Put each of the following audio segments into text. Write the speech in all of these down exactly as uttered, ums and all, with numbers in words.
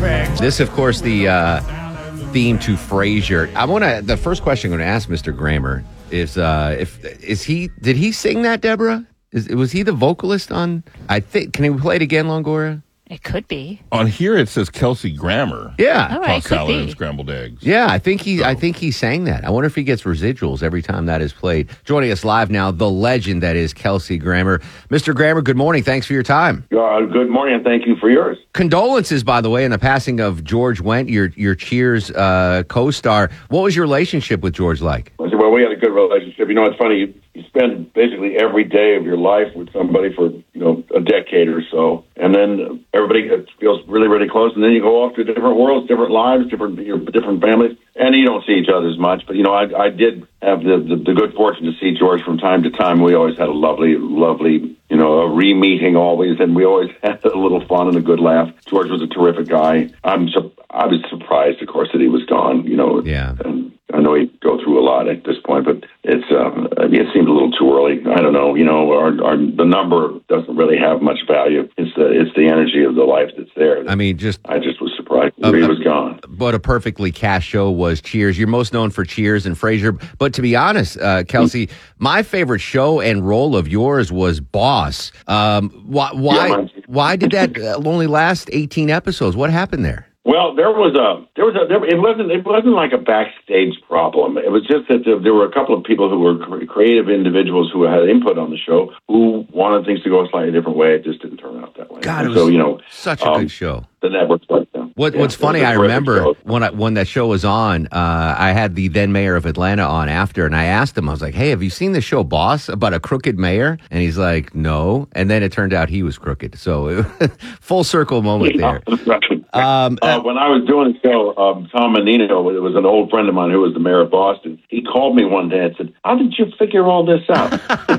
This, of course, the uh, theme to Frasier. I want to. The first question I'm going to ask Mister Grammer is, uh, if is he did he sing that, Deborah? Is, was he the vocalist on? I think. Can he play it again, Longoria? It could be. On here it says Kelsey Grammer. Yeah. All right, Tossed could salad be. and scrambled eggs. Yeah, I think he. So. I think he sang that. I wonder if he gets residuals every time that is played. Joining us live now, the legend that is Kelsey Grammer. Mister Grammer, good morning. Thanks for your time. Uh, good morning, and thank you for yours. Condolences, by the way, in the passing of George Wendt, your your Cheers uh, co-star. What was your relationship with George like? Well, we had a good relationship. You know, it's funny. You, you spend basically every day of your life with somebody for, you know, a decade or so. And then everybody gets, feels really, really close. And then you go off to different worlds, different lives, different different families. And you don't see each other as much. But, you know, I, I did have the, the, the good fortune to see George from time to time. We always had a lovely, lovely, you know, a re-meeting always. And we always had a little fun and a good laugh. George was a terrific guy. I'm su- I was surprised, of course, that he was gone, you know. Yeah. And I know he'd go through a lot at this point, but it's um, I mean, it seemed a little too early. I don't know. You know, our, our the number doesn't really have much value. It's the it's the energy of the life that's there. I mean, just I just was surprised uh, he was gone. But a perfectly cast show was Cheers. You're most known for Cheers and Frasier. But to be honest, uh, Kelsey, my favorite show and role of yours was Boss. Um, why why Yeah, why did that uh, only last eighteen episodes? What happened there? Well, there was a there was a there, it wasn't it wasn't like a backstage problem. It was just that there, there were a couple of people who were cre- creative individuals who had input on the show who wanted things to go a slightly different way. It just didn't turn out that way. God, it And was so you know such a um, good show. The network's like them. What, Yeah, what's it was funny, a I terrific remember show. when I, when that show was on, uh, I had the then mayor of Atlanta on after, and I asked him, I was like, hey, have you seen the show Boss about a crooked mayor? And he's like, no. And then it turned out he was crooked. So full circle moment Yeah, there. right. Um, Uh, when I was doing the show, um, Tom Menino, it was an old friend of mine who was the mayor of Boston. He called me one day and said, how did you figure all this out?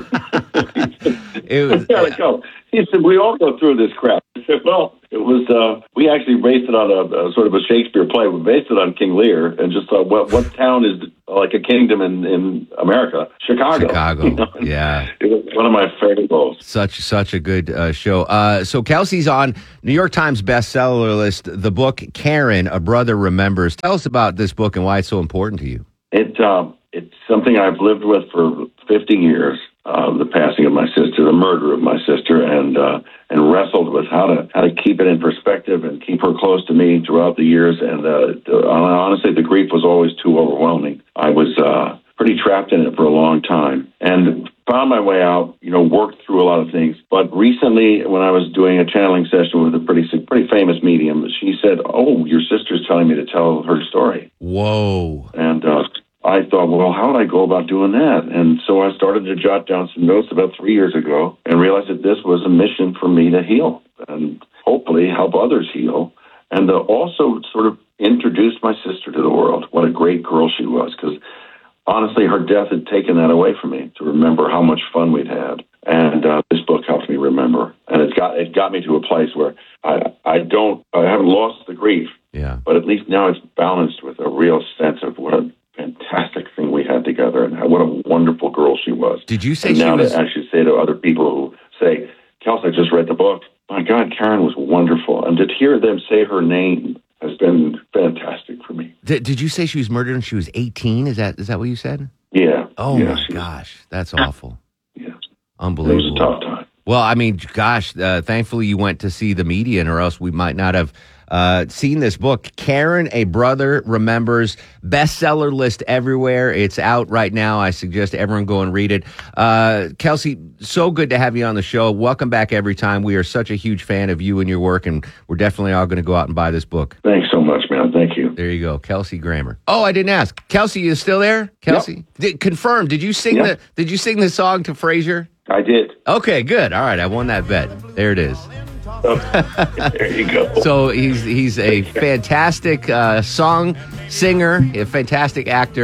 It was, There we go. He said, we all go through this crap. I said, well, it was, uh, we actually based it on a, a sort of a Shakespeare play. We based it on King Lear and just thought, what, what town is like a kingdom in, in America? Chicago. Chicago, You know? yeah. It was one of my favorite roles. Such such a good uh, show. Uh, so Kelsey's on New York Times bestseller list. The book Karen, A Brother Remembers. Tell us about this book and why it's so important to you. It uh, it's something I've lived with for fifty years. Uh, the passing of my sister, the murder of my sister, and uh, and wrestled with how to how to keep it in perspective and keep her close to me throughout the years. And uh, the, honestly, the grief was always too overwhelming. I was uh, pretty trapped in it for a long time, and found my way out. You know, worked through a lot of things. But recently, when I was doing a channeling session with a pretty pretty famous medium, she said, "Oh, your sister's telling me to tell her story." Whoa. And uh, I thought, well, how would I go about doing that? And so I started to jot down some notes about three years ago and realized that this was a mission for me to heal and hopefully help others heal. And uh, also sort of introduce my sister to the world. What a great girl she was. Because honestly, her death had taken that away from me, to remember how much fun we'd had. And uh, this book helps me remember. And it's got it got me to a place where I, I don't, I haven't lost the grief. Yeah. But at least now it's balanced with a real sense of what a fantastic thing we had together and how, what a wonderful girl she was. Did you say and she now was... to actually say to other people who say, Kelsey, I just read the book. My God, Karen was wonderful. And to hear them say her name has been fantastic for me. Did, did you say she was murdered when she was eighteen? Is that is that what you said? Yeah. Oh, yeah, my she was- gosh. That's awful. Yeah. It Unbelievable. was a tough time. Well, I mean, gosh, uh, thankfully you went to see the median, or else we might not have uh, seen this book. Karen, A Brother Remembers, bestseller list everywhere. It's out right now. I suggest everyone go and read it. Uh, Kelsey, so good to have you on the show. Welcome back every time. We are such a huge fan of you and your work, and we're definitely all going to go out and buy this book. Thanks so much, man. Thank you. There you go, Kelsey Grammer. Oh, I didn't ask. Kelsey, you still there? Kelsey, did, confirm. Did you sing Yep. the Did you sing the song to Frasier? I did. Okay, good. All right, I won that bet. There it is. There you go. So he's he's a fantastic uh, song singer, a fantastic actor,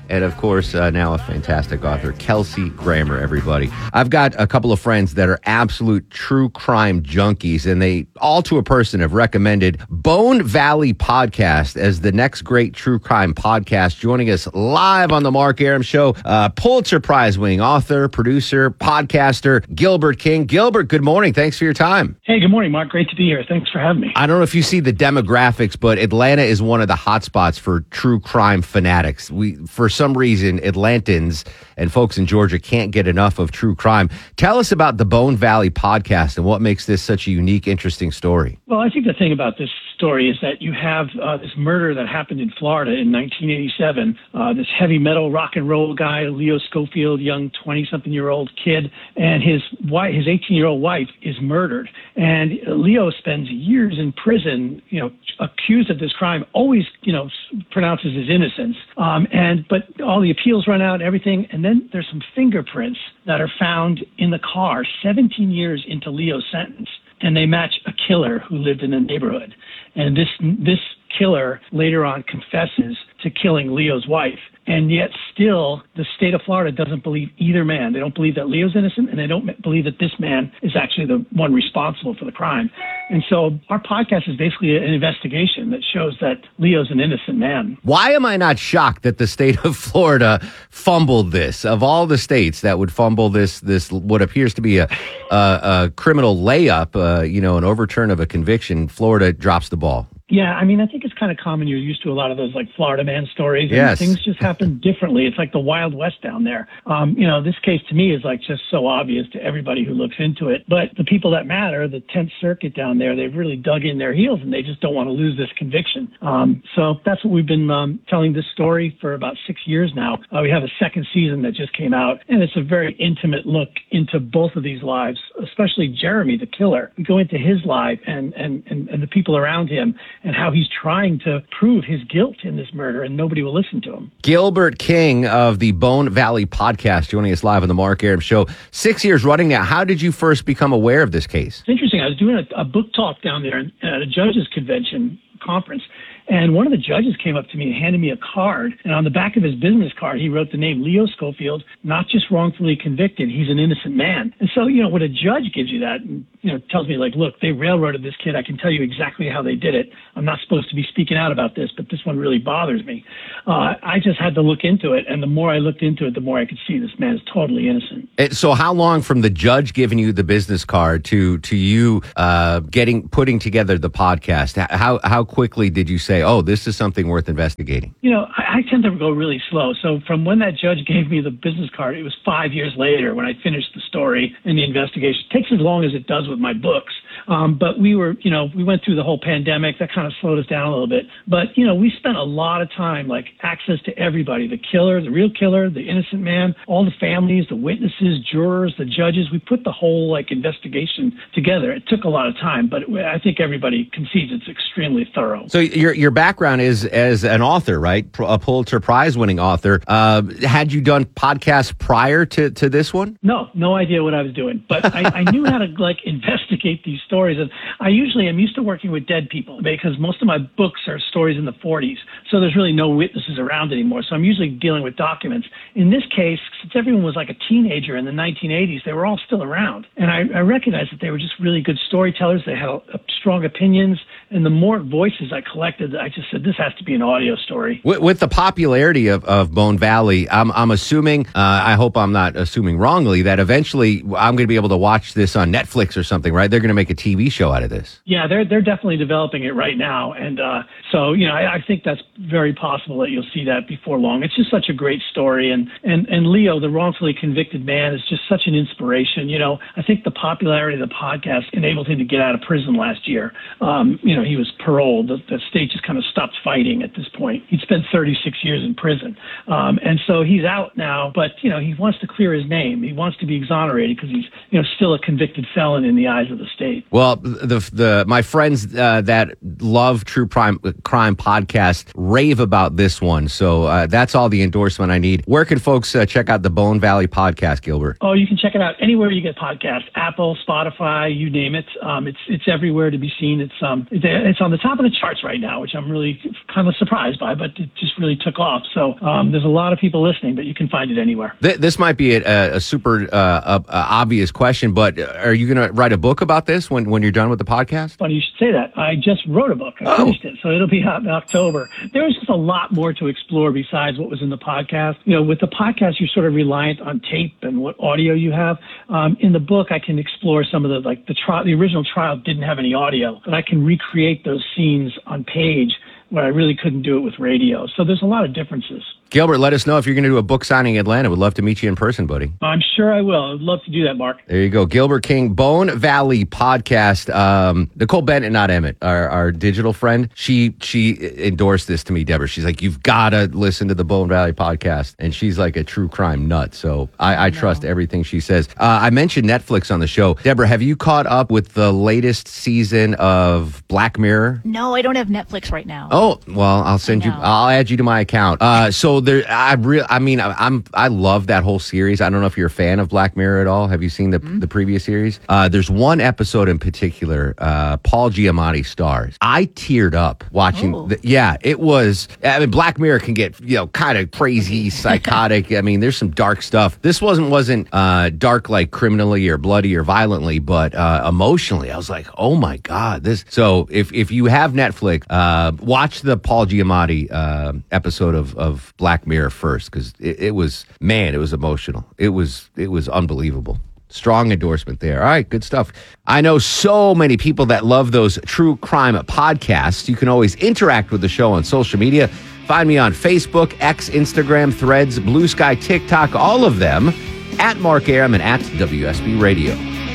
and of course, uh, now a fantastic author, Kelsey Grammer, everybody. I've got a couple of friends that are absolute true crime junkies, and they all to a person have recommended Bone Valley Podcast as the next great true crime podcast. Joining us live on the Mark Arum Show, uh, Pulitzer Prize winning author, producer, podcaster, Gilbert King. Gilbert, good morning. Thanks for your time. Hey, good morning, Mark. Great to be here. Thanks for having me. I don't know if you see the demographics, but Atlanta is one of the hotspots for true crime fanatics. We, for some reason, Atlantans and folks in Georgia can't get enough of true crime. Tell us about the Bone Valley Podcast and what makes this such a unique, interesting story. Well, I think the thing about this story is that you have uh, this murder that happened in Florida in nineteen eighty-seven. Uh, this heavy metal rock and roll guy, Leo Schofield, young twenty-something-year-old kid, and his wife, his eighteen-year-old wife is murdered. And Leo spends years in prison, you know, accused of this crime, always, you know, pronounces his innocence. Um, and but all the appeals run out and everything. And then there's some fingerprints that are found in the car seventeen years into Leo's sentence. And they match a killer who lived in the neighborhood. And this this killer later on confesses to killing Leo's wife. And yet still, the state of Florida doesn't believe either man. They don't believe that Leo's innocent, and they don't believe that this man is actually the one responsible for the crime. And so our podcast is basically an investigation that shows that Leo's an innocent man. Why am I not shocked that the state of Florida fumbled this? Of all the states that would fumble this, this what appears to be a, a, a criminal layup, uh, you know, an overturn of a conviction, Florida drops the ball. Yeah, I mean, I think it's kind of common. You're used to a lot of those like Florida man stories. And yes. Things just happen differently. It's like the Wild West down there. Um, you know, this case to me is like just so obvious to everybody who looks into it. But the people that matter, the tenth Circuit down there, they've really dug in their heels and they just don't want to lose this conviction. Um, so that's what we've been um, telling this story for about six years now. Uh, we have a second season that just came out, and it's a very intimate look into both of these lives, especially Jeremy, the killer. We go into his life and, and, and, and the people around him, and how he's trying to prove his guilt in this murder, and nobody will listen to him. Gilbert King of the Bone Valley Podcast joining us live on the Mark Arum Show. Six years running now. How did you first become aware of this case? It's interesting. I was doing a, a book talk down there at a judges convention conference, and one of the judges came up to me and handed me a card, and on the back of his business card, he wrote the name Leo Schofield, not just wrongfully convicted, he's an innocent man. And so, you know, when a judge gives you that, and, you know, tells me like, look, they railroaded this kid, I can tell you exactly how they did it. I'm not supposed to be speaking out about this, but this one really bothers me. Uh, I just had to look into it, and the more I looked into it, the more I could see this man is totally innocent. So how long from the judge giving you the business card to to you uh, getting putting together the podcast? How how quickly did you say, oh, this is something worth investigating? You know, I, I tend to go really slow. So from when that judge gave me the business card, it was five years later when I finished the story and the investigation. It takes as long as it does with my books. Um, but we were, you know, we went through the whole pandemic. That kind of slowed us down a little bit. But, you know, we spent a lot of time, like access to everybody, the killer, the real killer, the innocent man, all the families, the witnesses, jurors, the judges. We put the whole like investigation together. It took a lot of time, but I think everybody concedes it's extremely thorough. So your your background is as an author, right? A Pulitzer Prize winning author. Uh, had you done podcasts prior to, to this one? No, no idea what I was doing, but I, I knew how to like investigate these stories. And I usually am used to working with dead people because most of my books are stories in the forties. So there's really no witnesses around anymore. So I'm usually dealing with documents. In this case, since everyone was like a teenager in the nineteen eighties, they were all still around. And I, I recognized that they were just really good storytellers. They had a, a strong opinions. And the more voices I collected, I just said, this has to be an audio story. With, with the popularity of, of Bone Valley, I'm, I'm assuming, uh, I hope I'm not assuming wrongly, that eventually I'm going to be able to watch this on Netflix or something, right? They're going to make a T V show out of this. Yeah, they're they're definitely developing it right now. And uh, so, you know, I, I think that's very possible that you'll see that before long. It's just such a great story. And, and, and Leo, the wrongfully convicted man, is just such an inspiration. You know, I think the popularity of the podcast enabled him to get out of prison last year. Um, you know, he was paroled. The, the state just kind of stopped fighting at this point. He'd spent thirty-six years in prison. Um, and so he's out now, but, you know, he wants to clear his name. He wants to be exonerated because he's, you know, still a convicted felon in the eyes of the state. Well, the the my friends uh, that love true crime crime podcasts rave about this one, so uh, that's all the endorsement I need. Where can folks uh, check out the Bone Valley Podcast, Gilbert? Oh, you can check it out anywhere you get podcasts: Apple, Spotify, you name it. Um, it's it's everywhere to be seen. It's um, they it's on the top of the charts right now, which I'm really kind of surprised by, but it just really took off. So um, there's a lot of people listening, but you can find it anywhere. Th- this might be a, a super uh, uh, obvious question, but are you going to write a book about this when, when you're done with the podcast? Funny you should say that. I just wrote a book. I oh. finished it, so it'll be out in October. There's just a lot more to explore besides what was in the podcast. You know, with the podcast, you're sort of reliant on tape and what audio you have. Um, in the book, I can explore some of the, like the trial, the original trial didn't have any audio, but I can recreate those scenes on page where I really couldn't do it with radio. So there's a lot of differences. Gilbert, let us know if you're going to do a book signing in Atlanta. We'd love to meet you in person, buddy. I'm sure I will. I'd love to do that, Mark. There you go. Gilbert King, Bone Valley Podcast. Um, Nicole Bennett, not Emmett, our, our digital friend, she she endorsed this to me, Deborah. She's like, you've got to listen to the Bone Valley Podcast. And she's like a true crime nut. So I, I trust everything she says. Uh, I mentioned Netflix on the show. Deborah, have you caught up with the latest season of Black Mirror? No, I don't have Netflix right now. Oh, well, I'll send you, I'll add you to my account. Uh, so there, I real, I mean, I, I'm, I love that whole series. I don't know if you're a fan of Black Mirror at all. Have you seen the mm-hmm. the previous series? Uh, there's one episode in particular, uh, Paul Giamatti stars. I teared up watching. Oh. The, yeah, it was. I mean, Black Mirror can get, you know, kind of crazy, psychotic. I mean, there's some dark stuff. This wasn't wasn't uh, dark like criminally or bloody or violently, but uh, emotionally, I was like, oh my god, this. So if if you have Netflix, uh, watch the Paul Giamatti uh, episode of of Black Mirror first, because it, it was, man, it was emotional. It was it was unbelievable. Strong endorsement there. All right, good stuff. I know so many people that love those true crime podcasts. You can always interact with the show on social media. Find me on Facebook, X, Instagram, Threads, Blue Sky, TikTok, all of them, at Mark Arum and at W S B Radio.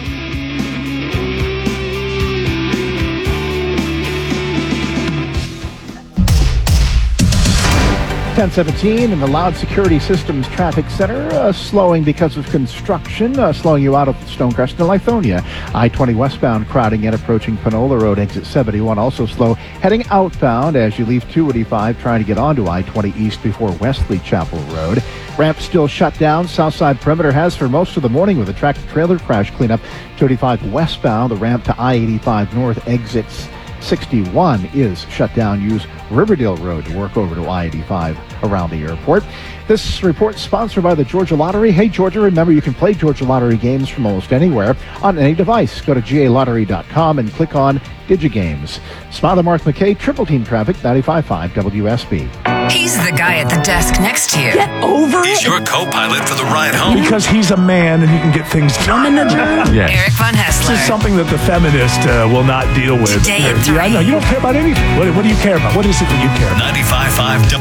ten seventeen in the Loud Security Systems Traffic Center, uh, slowing because of construction, uh, slowing you out of Stonecrest and Lithonia. I twenty westbound crowding and approaching Panola Road, exit seventy-one, also slow. Heading outbound as you leave two eighty-five, trying to get onto I twenty east before Wesley Chapel Road. Ramp still shut down. Southside Perimeter has for most of the morning with a tractor-trailer crash cleanup. two eighty-five westbound, the ramp to I eighty-five north exits sixty-one is shut down. Use Riverdale Road to work over to I eighty-five around the airport. This report sponsored by the Georgia Lottery. Hey, Georgia, remember you can play Georgia Lottery games from almost anywhere on any device. Go to G A lottery dot com and click on DigiGames. Smiley Mark McKay, Triple Team Traffic, ninety-five point five W S B. He's the guy at the desk next to you. Get over it. He's your co-pilot for the ride home. Because he's a man and he can get things done. Yes. Eric Von Hessler. This is something that the feminist uh, will not deal with. Today at three. Yeah, I know. You don't care about anything. What, what do you care about? What is it that you care about? ninety-five point five